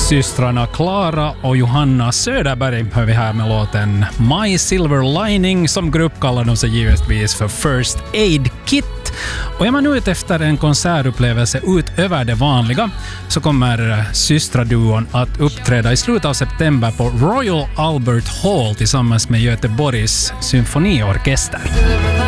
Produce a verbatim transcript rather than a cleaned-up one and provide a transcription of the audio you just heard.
Systrarna Klara och Johanna Söderberg hör vi här med låten My Silver Lining. Som grupp kallar de sig givetvis för First Aid Kit. Och är man ute efter en konsertupplevelse utöver det vanliga så kommer systraduon att uppträda i slutet av september på Royal Albert Hall tillsammans med Göteborgs symfoniorkester.